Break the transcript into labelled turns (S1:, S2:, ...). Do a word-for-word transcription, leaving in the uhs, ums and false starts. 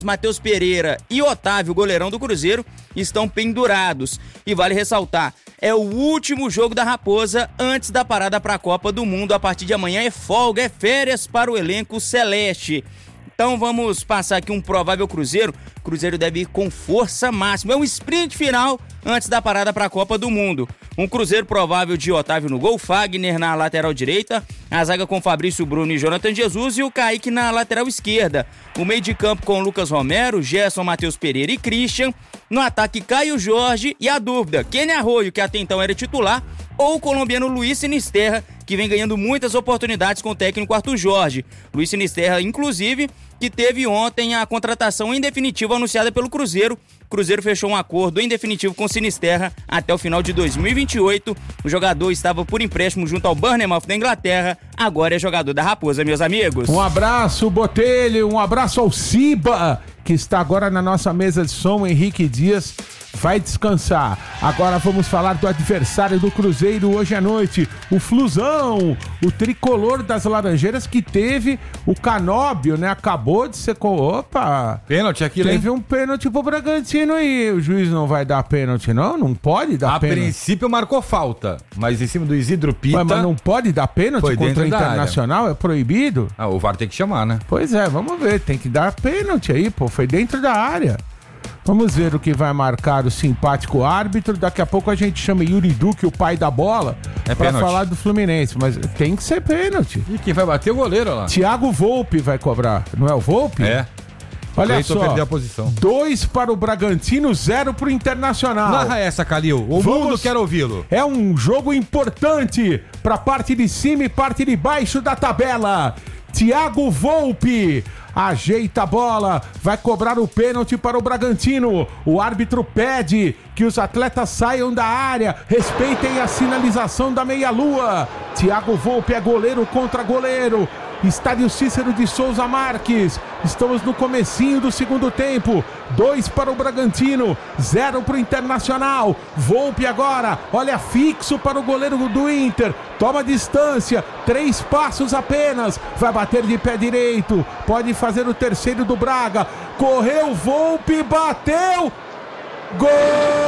S1: Matheus Pereira e Otávio, goleirão do Cruzeiro, estão pendurados. E vale ressaltar, é o último jogo da Raposa antes da parada para a Copa do Mundo. A partir de amanhã é folga, é férias para o elenco celeste. Então vamos passar aqui um provável Cruzeiro. Cruzeiro deve ir com força máxima. É um sprint final antes da parada para a Copa do Mundo. Um Cruzeiro provável de Otávio no gol, Fagner na lateral direita, a zaga com Fabrício Bruno e Jonathan Jesus e o Kaique na lateral esquerda. O meio de campo com Lucas Romero, Gerson, Matheus Pereira e Christian. No ataque, Caio Jorge e a dúvida, Kenny Arroio, que até então era titular, ou o colombiano Luiz Sinisterra, que vem ganhando muitas oportunidades com o técnico Arthur Jorge. Luiz Sinisterra, inclusive, que teve ontem a contratação em definitivo anunciada pelo Cruzeiro. O Cruzeiro fechou um acordo em definitivo com Sinisterra até o final de dois mil e vinte e oito. O jogador estava por empréstimo junto ao Bournemouth da Inglaterra, agora é jogador da Raposa, meus amigos.
S2: Um abraço, Botelho, um abraço ao Ciba, que está agora na nossa mesa de som, Henrique Dias. Vai descansar. Agora vamos falar do adversário do Cruzeiro hoje à noite, o Flusão, o tricolor das Laranjeiras, que teve o Canóbio, né? Acabou de ser com... Opa!
S3: Pênalti aqui,
S2: Teve hein? um pênalti pro Bragantino aí. O juiz não vai dar pênalti, não? Não pode dar
S3: a
S2: pênalti.
S3: A princípio marcou falta, mas em cima do Isidro Pita...
S2: Mas, mas não pode dar pênalti
S3: Foi
S2: contra o
S3: dentro da
S2: Internacional?
S3: área.
S2: É proibido?
S3: Ah, o V A R tem que chamar, né?
S2: Pois é, vamos ver. Tem que dar pênalti aí, pô. Foi dentro da área. Vamos ver o que vai marcar o simpático árbitro. Daqui a pouco a gente chama Yuri Duque, o pai da bola,
S3: é
S2: pra
S3: pênalti.
S2: falar do Fluminense. Mas tem que ser pênalti.
S3: E quem vai bater o goleiro lá?
S2: Thiago Volpe vai cobrar. Não é o Volpe?
S3: É.
S2: Olha só,
S3: perdeu a posição.
S2: Dois para o Bragantino, zero para o Internacional.
S3: Narra essa, Calil. O
S2: Vamos...
S3: mundo quer ouvi-lo.
S2: É um jogo importante para a parte de cima e parte de baixo da tabela. Thiago Volpe ajeita a bola, vai cobrar o pênalti para o Bragantino. O árbitro pede que os atletas saiam da área, respeitem a sinalização da meia-lua. Thiago Volpe é goleiro contra goleiro. Estádio Cícero de Souza Marques. Estamos no comecinho do segundo tempo. Dois para o Bragantino, zero para o Internacional. Volpe agora, olha fixo para o goleiro do Inter. Toma distância, três passos apenas. Vai bater de pé direito. Pode fazer o terceiro do Braga. Correu, Volpe, bateu. Gol!